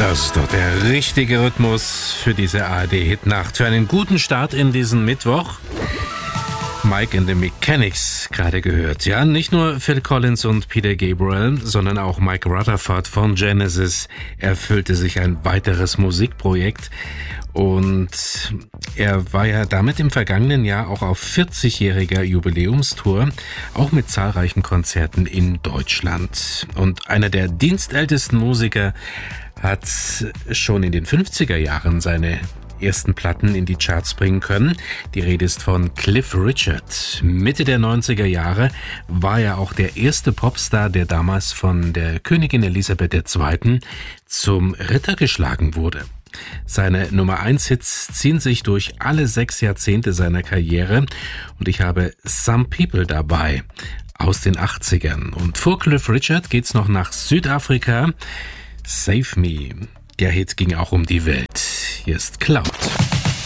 Das ist doch der richtige Rhythmus für diese ARD-Hitnacht. Für einen guten Start in diesen Mittwoch. Mike and the Mechanics gerade gehört. Ja, nicht nur Phil Collins und Peter Gabriel, sondern auch Mike Rutherford von Genesis erfüllte sich ein weiteres Musikprojekt. Und er war ja damit im vergangenen Jahr auch auf 40-jähriger Jubiläumstour, auch mit zahlreichen Konzerten in Deutschland. Und einer der dienstältesten Musiker hat schon in den 50er Jahren seine ersten Platten in die Charts bringen können. Die Rede ist von Cliff Richard. Mitte der 90er Jahre war er auch der erste Popstar, der damals von der Königin Elisabeth II. Zum Ritter geschlagen wurde. Seine Nummer-1-Hits ziehen sich durch alle 6 Jahrzehnte seiner Karriere und ich habe Some People dabei aus den 80ern. Und vor Cliff Richard geht's noch nach Südafrika. Save Me. Der Hit ging auch um die Welt. Hier ist Cloud.